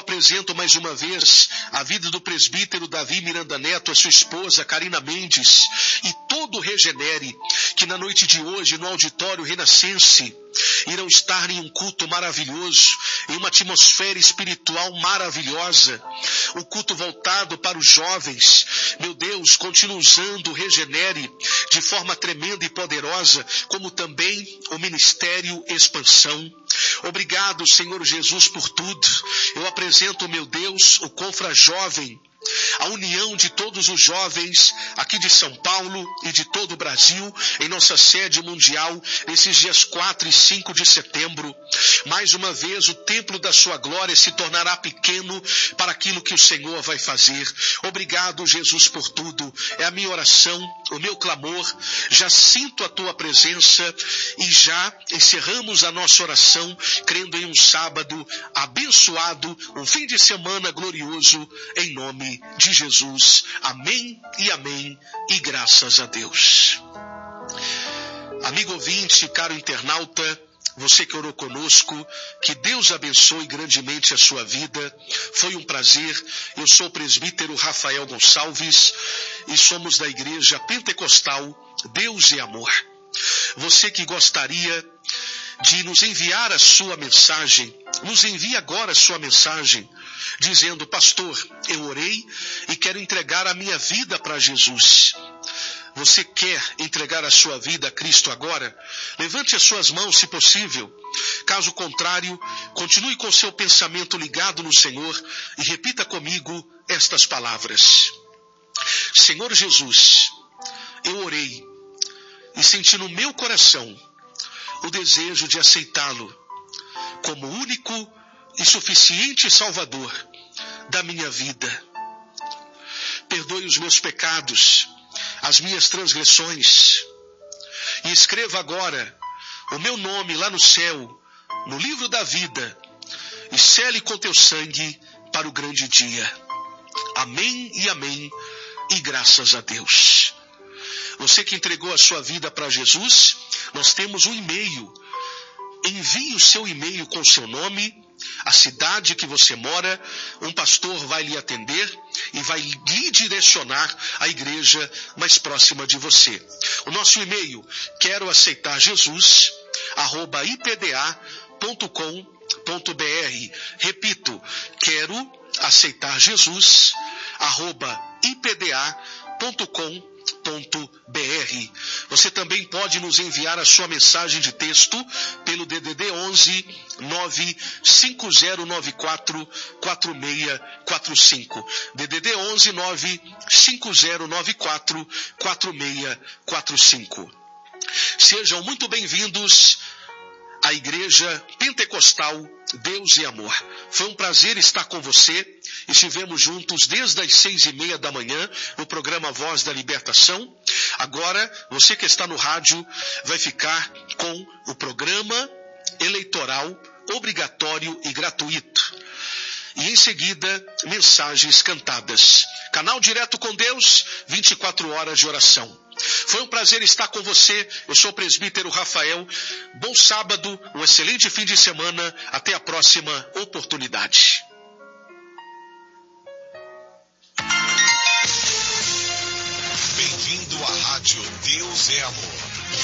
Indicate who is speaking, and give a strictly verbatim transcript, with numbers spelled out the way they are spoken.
Speaker 1: apresento mais uma vez a vida do presbítero Davi Miranda Neto, a sua esposa Karina Mendes e todo o Regenere, que na noite de hoje no auditório Renascense irão estar em um culto maravilhoso, em uma atmosfera espiritual maravilhosa, um culto voltado para os jovens. Meu Deus, continua usando o Regenere de forma tremenda e poderosa, como também o Ministério Expansão. Obrigado, Senhor Jesus, por tudo. Eu apresento, meu Deus, o Confra Jovem, a união de todos os jovens aqui de São Paulo e de todo o Brasil, em nossa sede mundial, nesses dias quatro e cinco de setembro. Mais uma vez, o templo da sua glória se tornará pequeno para aquilo que o Senhor vai fazer. Obrigado, Jesus, por tudo. É a minha oração, o meu clamor. Já sinto a tua presença e já encerramos a nossa oração, crendo em um sábado abençoado, um fim de semana glorioso, em nome de Jesus. Amém e amém, e graças a Deus. Amigo ouvinte, caro internauta, você que orou conosco, que Deus abençoe grandemente a sua vida. Foi um prazer. Eu sou o presbítero Rafael Gonçalves e somos da Igreja Pentecostal Deus e Amor. Você que gostaria de nos enviar a sua mensagem, nos envie agora a sua mensagem, dizendo: pastor, eu orei e quero entregar a minha vida para Jesus. Você quer entregar a sua vida a Cristo agora? Levante as suas mãos, se possível. Caso contrário, continue com seu pensamento ligado no Senhor e repita comigo estas palavras: Senhor Jesus, eu orei e senti no meu coração o desejo de aceitá-lo como único e suficiente Salvador da minha vida. Perdoe os meus pecados, as minhas transgressões, e escreva agora o meu nome lá no céu, no livro da vida, e sele com teu sangue para o grande dia. Amém e amém, e graças a Deus. Você que entregou a sua vida para Jesus, nós temos um e-mail. Envie o seu e-mail com o seu nome, a cidade que você mora. Um pastor vai lhe atender e vai lhe direcionar à igreja mais próxima de você. O nosso e-mail: quero aceitar Jesus, arroba i p d a ponto com ponto b r. Repito, quero aceitar Jesus, arroba i p d a ponto com ponto b r. Você também pode nos enviar a sua mensagem de texto pelo D D D onze nove cinco zero nove quatro quatro seis quatro cinco. D D D onze nove cinco zero nove quatro quatro seis quatro cinco. Sejam muito bem-vindos à Igreja Pentecostal Deus e Amor. Foi um prazer estar com você. Estivemos juntos desde as seis e meia da manhã no programa Voz da Libertação. Agora, você que está no rádio vai ficar com o programa eleitoral obrigatório e gratuito. E em seguida, mensagens cantadas. Canal Direto com Deus, vinte e quatro horas de oração. Foi um prazer estar com você. Eu sou o presbítero Rafael. Bom sábado, um excelente fim de semana. Até a próxima oportunidade.
Speaker 2: Bem-vindo à Rádio Deus é Amor.